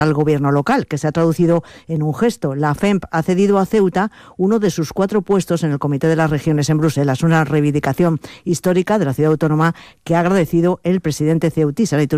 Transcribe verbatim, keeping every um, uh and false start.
al gobierno local, que se ha traducido en un gesto. La F E M P ha cedido a Ceuta uno de sus cuatro puestos en el Comité de las Regiones en Bruselas, una reivindicación histórica de la ciudad autónoma que ha agradecido el presidente ceutí.